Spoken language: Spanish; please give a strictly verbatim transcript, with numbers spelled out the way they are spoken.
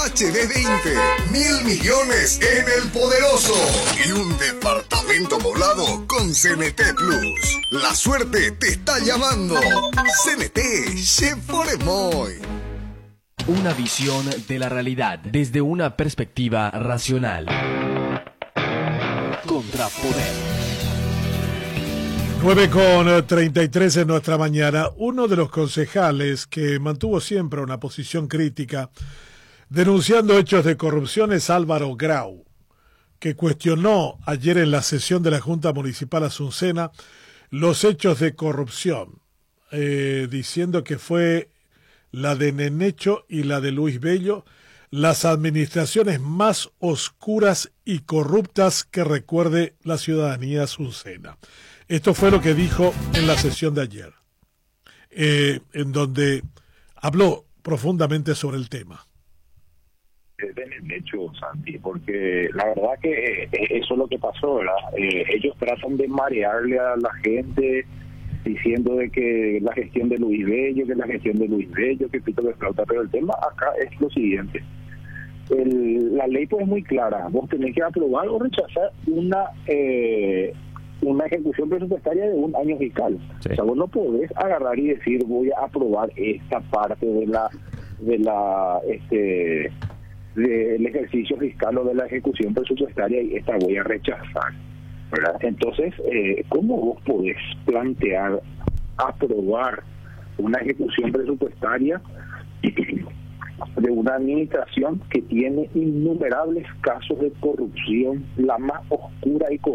H D veinte, mil millones en el Poderoso y un departamento moblado con C N T Plus. La suerte te está llamando. C N T, se pone muy. Una visión de la realidad desde una perspectiva racional. Contrapoder. nueve con treinta y tres en nuestra mañana. Uno de los concejales que mantuvo siempre una posición crítica denunciando hechos de corrupción es Álvaro Grau, que cuestionó ayer en la sesión de la Junta Municipal Azucena los hechos de corrupción, eh, diciendo que fue la de Nenecho y la de Luis Bello las administraciones más oscuras y corruptas que recuerde la ciudadanía azucena. Esto fue lo que dijo en la sesión de ayer, eh, en donde habló profundamente sobre el tema. De Nenecho, Santi, porque la verdad que eh, eso es lo que pasó, ¿verdad? Eh, ellos tratan de marearle a la gente diciendo de que la gestión de Luis Bello, que la gestión de Luis Bello, que pito de flauta, pero el tema acá es lo siguiente. El, la ley pues es muy clara, vos tenés que aprobar o rechazar una eh, una ejecución presupuestaria de un año fiscal. Sí. O sea, vos no podés agarrar y decir voy a aprobar esta parte de la de la este del ejercicio fiscal o de la ejecución presupuestaria y esta voy a rechazar, ¿verdad? Entonces, eh, ¿cómo vos podés plantear aprobar una ejecución presupuestaria de una administración que tiene innumerables casos de corrupción, la más oscura y corrupta